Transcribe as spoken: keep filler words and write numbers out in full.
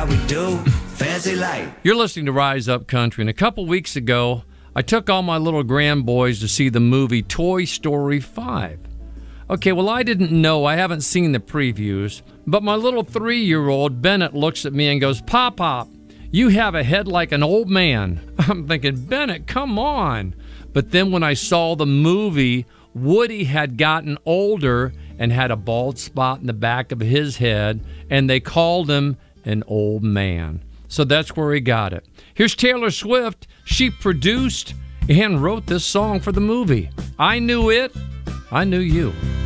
how we do. Fancy life. You're listening to Rise Up Country, and a couple weeks ago, I took all my little grandboys to see the movie Toy Story five. Okay, well, I didn't know. I haven't seen the previews, but my little three-year-old, Bennett, looks at me and goes, Pop, Pop, you have a head like an old man. I'm thinking, Bennett, come on. But then when I saw the movie, Woody had gotten older and had a bald spot in the back of his head, and they called him an old man. So that's where he got it. Here's Taylor Swift. She produced and wrote this song for the movie. I Knew It, I Knew You.